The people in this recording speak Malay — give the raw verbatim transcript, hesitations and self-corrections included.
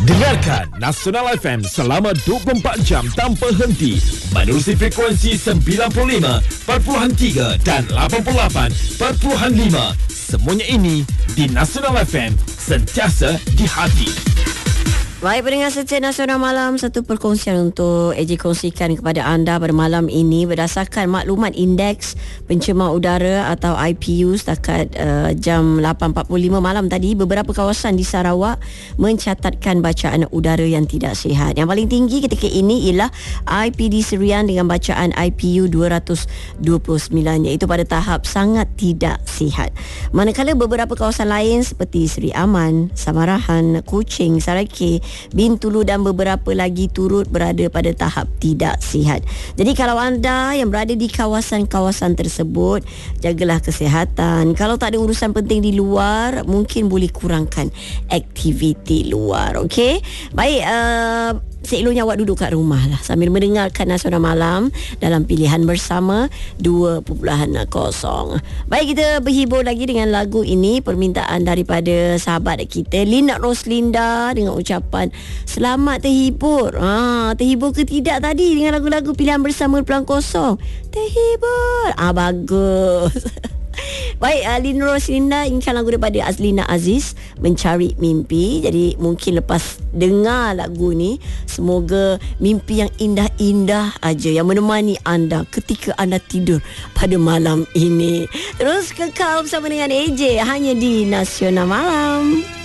Dengarkan Nasional F M selama dua puluh empat jam tanpa henti menerusi frekuensi sembilan puluh lima perpuluhan tiga dan lapan puluh lapan perpuluhan lima. Semuanya ini di Nasional F M, sentiasa di hati. Baik, pendengar setia Nasional Malam, satu perkongsian untuk A J kongsikan kepada anda pada malam ini berdasarkan maklumat Indeks Pencemar Udara atau I P U setakat uh, jam lapan empat puluh lima malam tadi. Beberapa kawasan di Sarawak mencatatkan bacaan udara yang tidak sihat. Yang paling tinggi ketika ini ialah I P D Serian dengan bacaan I P U dua ratus dua puluh sembilan, iaitu pada tahap sangat tidak sihat. Manakala beberapa kawasan lain seperti Seri Aman, Samarahan, Kuching, Saraki, Bintulu dan beberapa lagi turut berada pada tahap tidak sihat. Jadi kalau anda yang berada di kawasan-kawasan tersebut, jagalah kesihatan. Kalau tak ada urusan penting di luar, mungkin boleh kurangkan aktiviti luar. Okey? Baik, uh, seeloknya awak duduk kat rumah lah sambil mendengarkan Nasional Malam dalam pilihan bersama dua titik kosong. Baik, kita berhibur lagi dengan lagu ini, permintaan daripada sahabat kita Linda Roslinda dengan ucapan selamat terhibur. Ha, terhibur ke tidak tadi dengan lagu-lagu pilihan bersama dua titik kosong? Terhibur. Ah, bagus. Baik, uh, Linda Roslinda inginkan lagu daripada Azlina Aziz, Mencari Mimpi. Jadi mungkin lepas dengar lagu ni, semoga mimpi yang indah-indah aja yang menemani anda ketika anda tidur pada malam ini. Terus kekal bersama dengan A J hanya di Nasional Malam.